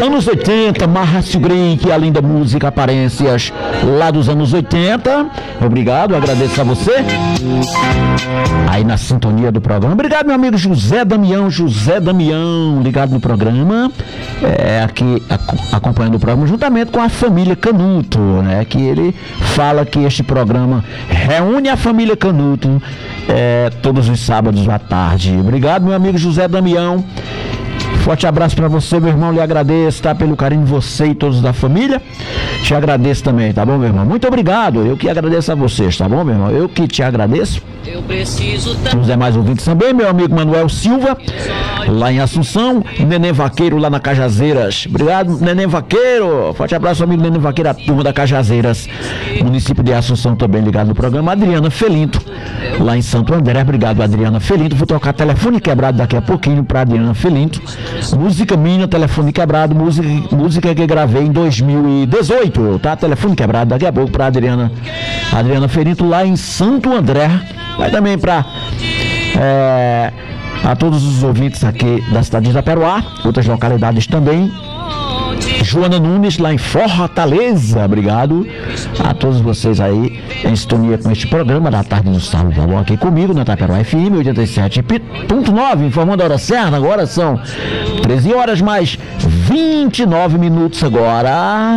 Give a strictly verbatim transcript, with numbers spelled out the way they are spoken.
Anos oitenta, Márcio Grey, que é a linda música, aparências lá dos anos oitenta. Obrigado, agradeço a você. Aí na sintonia do programa. Obrigado, meu amigo José Damião, José Damião, ligado no programa. É, aqui acompanhando o programa, juntamente com a família Canuto, né? Que ele fala que este programa reúne a família Canuto é, todos os sábados à tarde. Obrigado, meu amigo José Damião. Forte abraço pra você, meu irmão, lhe agradeço, tá? Pelo carinho de você e todos da família. Te agradeço também, tá bom, meu irmão? Muito obrigado, eu que agradeço a vocês, tá bom, meu irmão? Eu que te agradeço. Eu preciso os demais ouvintes também, meu amigo Manuel Silva, lá em Assunção, Neném Vaqueiro lá na Cajazeiras. Obrigado, Neném Vaqueiro. Forte abraço, amigo Neném Vaqueiro, a turma da Cajazeiras, município de Assunção também ligado no programa. Adriana Felinto, lá em Santo André. Obrigado, Adriana Felinto. Vou tocar telefone quebrado daqui a pouquinho pra Adriana Felinto. Música minha, telefone quebrado, música, música que gravei em dois mil e dezoito, tá? Telefone quebrado daqui a pouco pra Adriana, Adriana Felinto lá em Santo André. Vai também pra é, a todos os ouvintes aqui da cidade de Itaperuá, outras localidades também. Joana Nunes lá em Fortaleza, obrigado a todos vocês aí em sintonia com este programa da tarde do sábado, tá bom? Aqui comigo na Itaperuá F M oitenta e sete ponto nove, informando a hora certa. Agora são treze horas mais vinte e nove minutos agora.